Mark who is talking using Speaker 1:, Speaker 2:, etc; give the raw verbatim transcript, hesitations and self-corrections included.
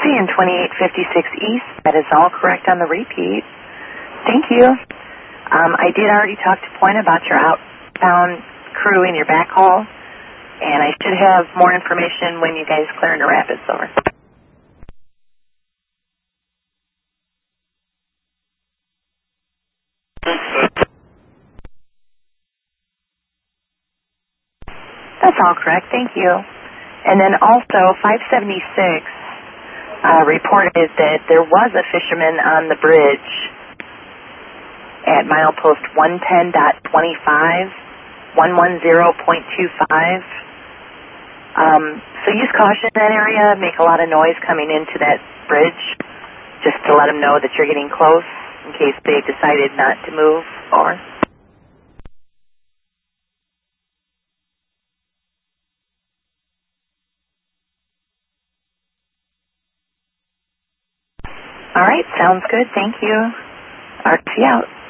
Speaker 1: Saying twenty-eight fifty-six East. That is all correct on the repeat. Thank you. Um, I did already talk to Point about your outbound crew in your backhaul, and I should have more information when you guys clear into Rapids. Over. That's all correct. Thank you. And then also five seventy-six uh, reported that there was a fisherman on the bridge at milepost one ten point twenty-five, one ten point two five. Um, so use caution in that area. Make a lot of noise coming into that bridge just to let them know that you're getting close in case they decided not to move or... All right, sounds good. Thank you. R T out.